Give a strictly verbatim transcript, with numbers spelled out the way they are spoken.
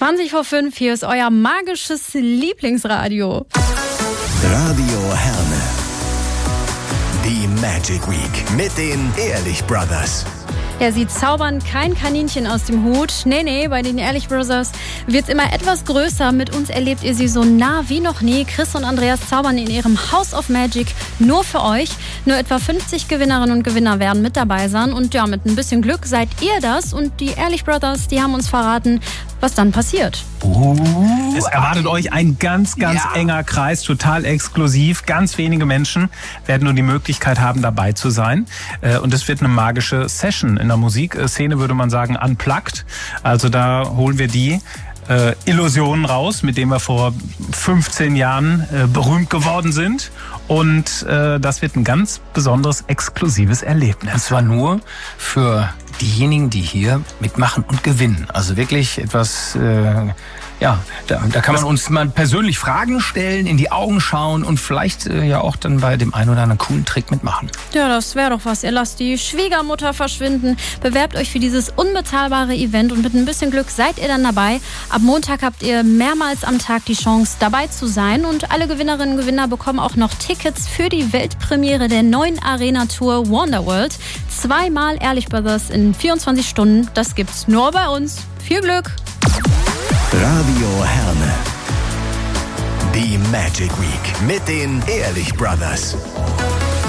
zwanzig vor fünf, hier ist euer magisches Lieblingsradio. Radio Herne. Die Magic Week mit den Ehrlich Brothers. Ja, sie zaubern kein Kaninchen aus dem Hut. Nee, nee, bei den Ehrlich Brothers wird's immer etwas größer. Mit uns erlebt ihr sie so nah wie noch nie. Chris und Andreas zaubern in ihrem House of Magic nur für euch. Nur etwa fünfzig Gewinnerinnen und Gewinner werden mit dabei sein. Und ja, mit ein bisschen Glück seid ihr das. Und die Ehrlich Brothers, die haben uns verraten, was dann passiert. Uh, es erwartet euch ein ganz, ganz ja. enger Kreis, total exklusiv. Ganz wenige Menschen werden nur die Möglichkeit haben, dabei zu sein. Und es wird eine magische Session. In der Musikszene würde man sagen unplugged. Also da holen wir die äh, Illusionen raus, mit denen wir vor fünfzehn Jahren äh, berühmt geworden sind. Und äh, das wird ein ganz besonderes, exklusives Erlebnis. Und zwar nur für diejenigen, die hier mitmachen und gewinnen. Also wirklich etwas, äh, ja, da, da kann man uns mal persönlich Fragen stellen, in die Augen schauen und vielleicht äh, ja auch dann bei dem einen oder anderen coolen Trick mitmachen. Ja, das wäre doch was. Ihr lasst die Schwiegermutter verschwinden, bewerbt euch für dieses unbezahlbare Event und mit ein bisschen Glück seid ihr dann dabei. Ab Montag habt ihr mehrmals am Tag die Chance, dabei zu sein und alle Gewinnerinnen und Gewinner bekommen auch noch Tickets für die Weltpremiere der neuen Arena-Tour Wonderworld. Zweimal Ehrlich Brothers in vierundzwanzig Stunden. Das gibt's nur bei uns. Viel Glück! Radio Herne. Die Magic Week mit den Ehrlich Brothers.